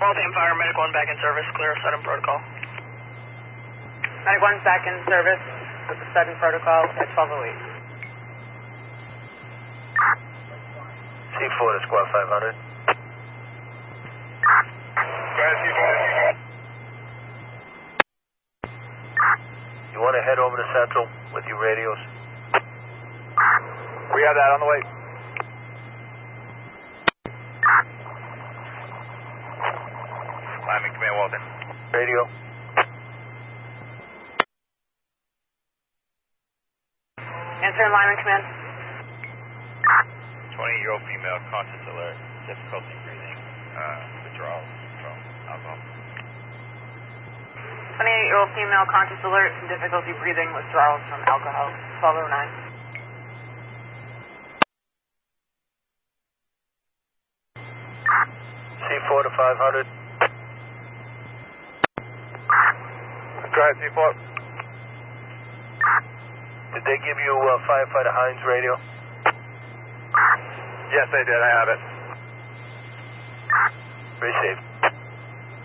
Waltham Fire, Medic 1 back in service, clear, set in protocol. Medic 1's back in service with the sudden protocol at 12:08. C4 to squad 500. You want to head over to Central with your radios? We have that on the way. Lineman Command Walden. Radio. Answer Lineman Command. 20-year-old female, conscious alert, difficulty breathing, withdrawals from alcohol. 28-year-old female, conscious alert, and difficulty breathing, withdrawals from alcohol. 12:09. C4 to 500. Go ahead, C4. Did they give you Firefighter Hines radio? Yes, they did. I have it. Received.